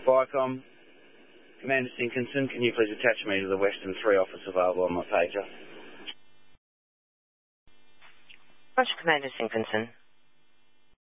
Viacom. Commander Sinkinson, can you please attach me to the Western 3 office available on my pager? Roger, Commander Sinkinson.